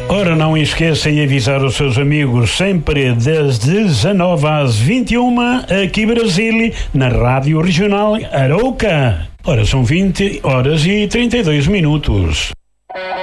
Ora, não esqueça de avisar os seus amigos sempre das 19 às 21 aqui Brasília, na Rádio Regional Arauca. Ora, são 20 horas e 32 minutos.